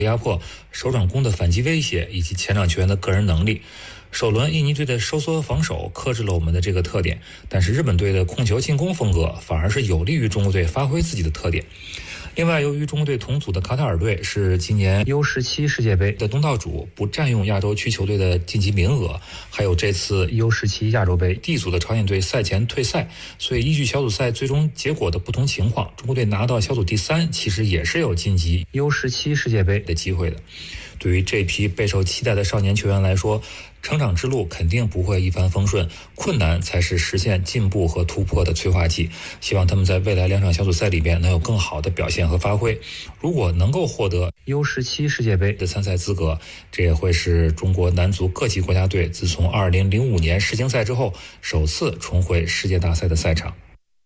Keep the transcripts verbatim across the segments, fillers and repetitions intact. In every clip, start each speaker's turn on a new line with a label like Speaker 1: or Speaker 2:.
Speaker 1: 压迫、手掌攻的反击威胁以及前场球员的个人能力。首轮印尼队的收缩防守克制了我们的这个特点，但是日本队的控球进攻风格反而是有利于中国队发挥自己的特点。另外，由于中国队同组的卡塔尔队是今年 U 十七 世界杯的东道主，不占用亚洲区球队的晋级名额，还有这次 U 十七 亚洲杯 D 组的朝鲜队赛前退赛，所以依据小组赛最终结果的不同情况，中国队拿到小组第三，其实也是有晋级 U 十七 世界杯的机会的。对于这批备受期待的少年球员来说，成长之路肯定不会一帆风顺，困难才是实现进步和突破的催化剂。希望他们在未来两场小组赛里边能有更好的表现和发挥。如果能够获得 U 十七 世界杯的参赛资格，这也会是中国男足各级国家队自从二零零五年世青赛之后首次重回世界大赛的赛场。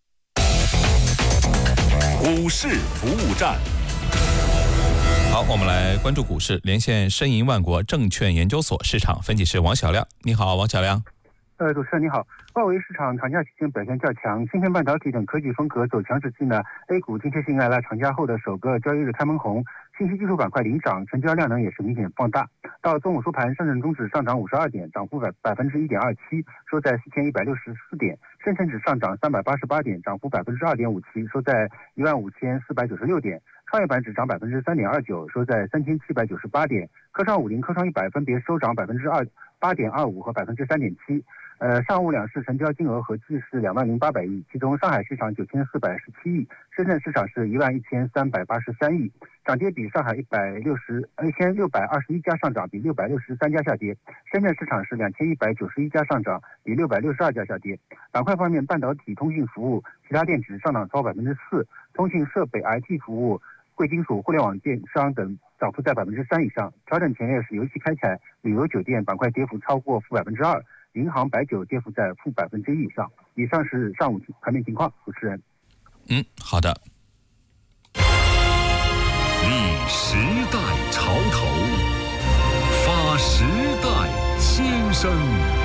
Speaker 2: 股市服务站。
Speaker 3: 好，我们来关注股市，连线申银万国证券研究所市场分析师王小亮。你好，王小亮。
Speaker 4: 呃，主持人你好。外围市场长假期间表现较强，芯片半导体等科技风格走强之际呢 ，A 股今天迎来了长假后的首个交易日开门红，信息技术板块领涨，成交量能也是明显放大。到中午收盘，上证综指上涨五十二点，涨幅百百分之一点二七，收在四千一百六十四点；深成指上涨三百八十八点，涨幅百分之二点五七，收在一万五千四百九十六点。创业板指涨百分之三点二九，收在三千七百九十八点。科创五零、科创一百分别收涨百分之二八点二五和百分之三点七。呃，上午两市成交金额合计是两万零八百亿，其中上海市场九千四百十七亿，深圳市场是一万一千三百八十三亿。涨跌比上海一百六十一千六百二十一家上涨，比六百六十三家下跌；深圳市场是两千一百九十一家上涨，比六百六十二家下跌。板块方面，半导体、通信服务、其他电子上涨超百分之四，通信设备、I T 服务、贵金属、互联网电商等涨幅在百分之三以上。调整前列是游戏开采、旅游酒店板块跌幅超过负百分之二，银行、白酒跌幅在负百分之一以上。以上是上午盘面情况，主持人。
Speaker 3: 嗯，好的。
Speaker 2: 立时代潮头，发时代先声。